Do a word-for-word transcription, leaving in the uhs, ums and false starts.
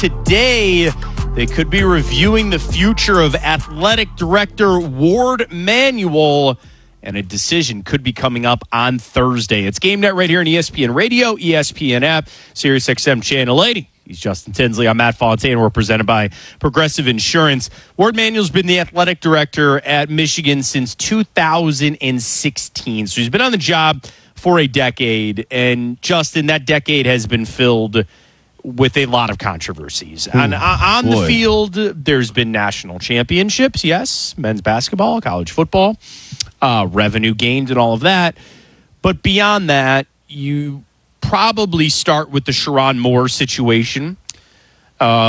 today they could be reviewing the future of athletic director Ward Manuel, and a decision could be coming up on Thursday. It's GameNet right here on E S P N Radio, E S P N app, Sirius X M Channel eighty. He's Justin Tinsley. I'm Matt Fontaine. We're presented by Progressive Insurance. Ward Manuel's been the athletic director at Michigan since two thousand sixteen. So he's been on the job for a decade. And, Justin, that decade has been filled with a lot of controversies. Ooh, on on the field, there's been national championships, yes, men's basketball, college football, uh, revenue gained and all of that. But beyond that, you probably start with the Sherrone Moore situation. Uh,